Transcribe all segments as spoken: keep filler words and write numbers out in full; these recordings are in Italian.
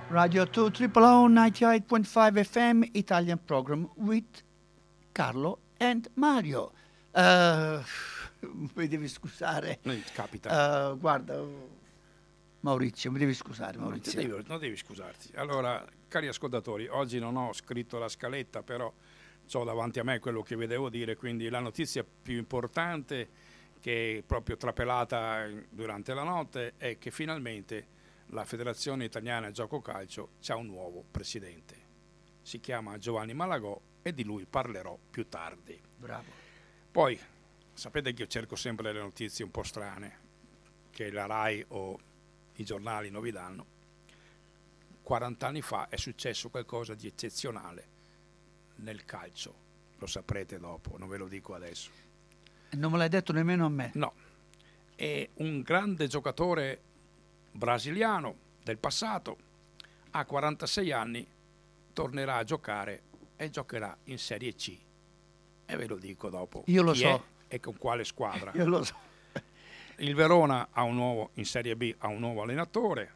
Radio two triple O ninety-eight point five F M Italian program with Carlo and Mario. Uh, mi devi scusare. Eh, capita. Uh, guarda, Maurizio, mi devi scusare, Maurizio. Non devi, non devi scusarti. Allora, cari ascoltatori, oggi non ho scritto la scaletta, però ho davanti a me quello che vi devo dire, quindi la notizia più importante che è proprio trapelata durante la notte è che finalmente la Federazione Italiana Gioco Calcio ha un nuovo presidente. Si chiama Giovanni Malagò e di lui parlerò più tardi. Bravo. Poi, sapete che io cerco sempre le notizie un po' strane, che la RAI o i giornali non vi danno. quaranta anni fa è successo qualcosa di eccezionale nel calcio. Lo saprete dopo, non ve lo dico adesso. Non me l'hai detto nemmeno a me. No. È un grande giocatore brasiliano del passato, a quarantasei anni tornerà a giocare e giocherà in Serie C e ve lo dico dopo. Io lo chi so è e con quale squadra. Io lo so. Il Verona ha un nuovo, in Serie B ha un nuovo allenatore,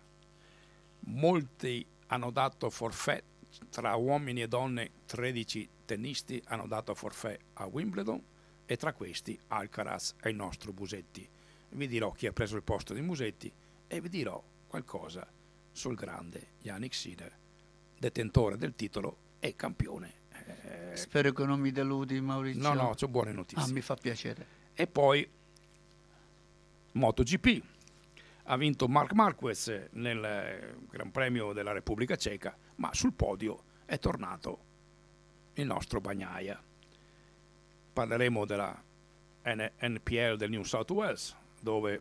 molti hanno dato forfait, tra uomini e donne tredici tennisti hanno dato forfait a Wimbledon e tra questi Alcaraz e il nostro Musetti. Vi dirò chi ha preso il posto di Musetti e vi dirò qualcosa sul grande Jannik Sinner, detentore del titolo e campione. Eh, Spero che non mi deludi, Maurizio. No, no, c'ho buone notizie. Ah, mi fa piacere. E poi MotoGP. Ha vinto Marc Marquez nel Gran Premio della Repubblica Ceca, ma sul podio è tornato il nostro Bagnaia. Parleremo della N P L del New South Wales, dove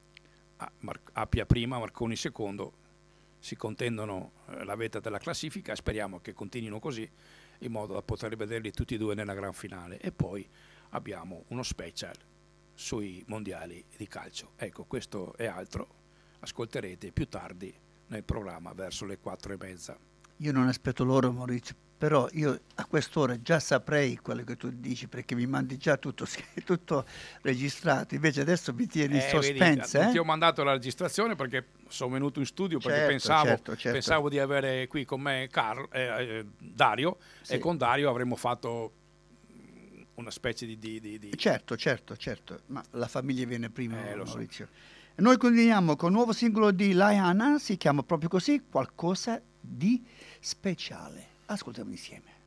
Appia prima, Marconi secondo, si contendono la vetta della classifica e speriamo che continuino così in modo da poter vederli tutti e due nella gran finale. E poi abbiamo uno special sui mondiali di calcio. Ecco, questo e altro ascolterete più tardi nel programma verso le quattro e mezza. Io non aspetto loro, Maurizio, però io a quest'ora già saprei quello che tu dici perché mi mandi già tutto, tutto registrato, invece adesso mi tieni in eh, sospense. Vedi, eh? ti ho mandato la registrazione perché sono venuto in studio perché certo, pensavo, certo, certo. pensavo di avere qui con me Carlo, eh, eh, Dario, sì. E con Dario avremmo fatto una specie di... di, di, di... Certo, certo, certo, ma la famiglia viene prima, eh, Maurizio. So. E noi continuiamo con un nuovo singolo di Laiana, si chiama proprio così, Qualcosa di speciale. Ascoltiamo insieme.